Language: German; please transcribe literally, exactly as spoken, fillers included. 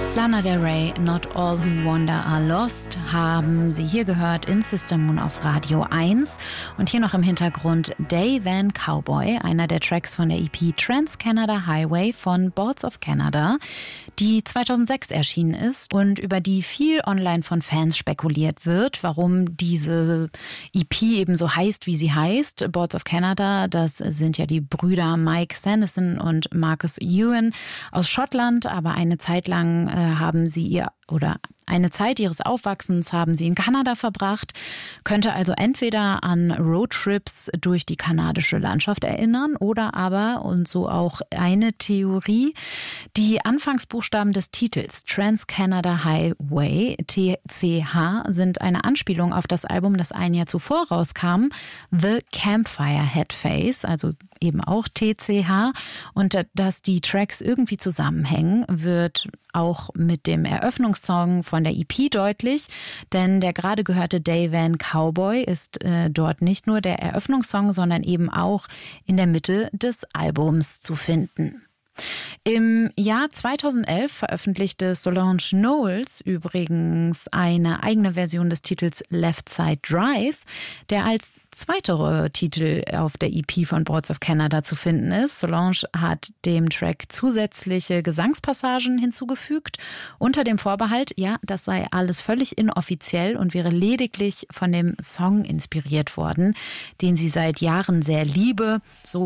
Lana Del Rey, Not All Who Wander Are Lost, haben Sie hier gehört in Sister Moon auf Radio eins. Und hier noch im Hintergrund Day Van Cowboy, einer der Tracks von der E P Trans-Canada Highway von Boards of Canada, die zweitausendsechs erschienen ist und über die viel online von Fans spekuliert wird, warum diese E P eben so heißt, wie sie heißt. Boards of Canada, das sind ja die Brüder Mike Sanderson und Marcus Ewan aus Schottland, aber eine Zeit lang äh, haben sie ihr oder eine Zeit ihres Aufwachsens haben sie in Kanada verbracht, könnte also entweder an Roadtrips durch die kanadische Landschaft erinnern oder aber, und so auch eine Theorie, die Anfangsbuchstaben des Titels Trans-Canada Highway, T C H, sind eine Anspielung auf das Album, das ein Jahr zuvor rauskam, The Campfire Headface, also eben auch T C H, und dass die Tracks irgendwie zusammenhängen, wird auch mit dem Eröffnungssong von der E P deutlich, denn der gerade gehörte Day Van Cowboy ist äh, dort nicht nur der Eröffnungssong, sondern eben auch in der Mitte des Albums zu finden. Im Jahr zweitausendelf veröffentlichte Solange Knowles übrigens eine eigene Version des Titels Left Side Drive, der als zweiter Titel auf der E P von Boards of Canada zu finden ist. Solange hat dem Track zusätzliche Gesangspassagen hinzugefügt, unter dem Vorbehalt, ja, das sei alles völlig inoffiziell und wäre lediglich von dem Song inspiriert worden, den sie seit Jahren sehr liebe. So